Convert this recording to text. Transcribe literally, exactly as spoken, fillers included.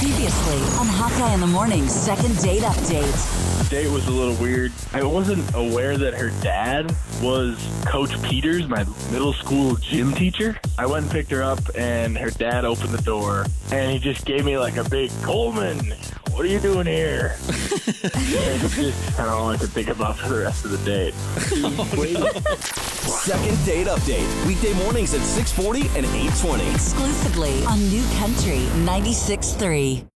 Previously on Hawkeye in the Morning's second date update. The date was a little weird. I wasn't aware that her dad was Coach Peters, my middle school gym teacher. I went and picked her up, and her dad opened the door, and he just gave me like a big, "Coleman, what are you doing here?" It's just kind of all I could think about for the rest of the date. Second date update. Weekday mornings at six forty and eight twenty. Exclusively on New Country ninety-six point three.